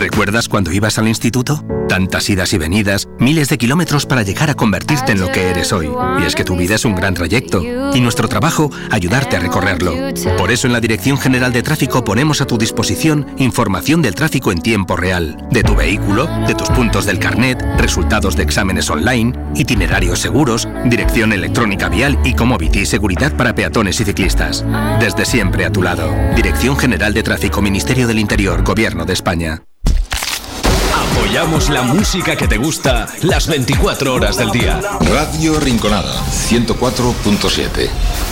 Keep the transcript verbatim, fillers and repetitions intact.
¿Recuerdas cuando ibas al instituto? Tantas idas y venidas, miles de kilómetros para llegar a convertirte en lo que eres hoy. Y es que tu vida es un gran trayecto. Y nuestro trabajo, ayudarte a recorrerlo. Por eso en la Dirección General de Tráfico ponemos a tu disposición información del tráfico en tiempo real. De tu vehículo, de tus puntos del carnet, resultados de exámenes online, itinerarios seguros, dirección electrónica vial y Comobity, seguridad para peatones y ciclistas. Desde siempre a tu lado. Dirección General de Tráfico, Ministerio del Interior, Gobierno de España. Apoyamos la música que te gusta las veinticuatro horas del día. Radio Rinconada, ciento cuatro punto siete.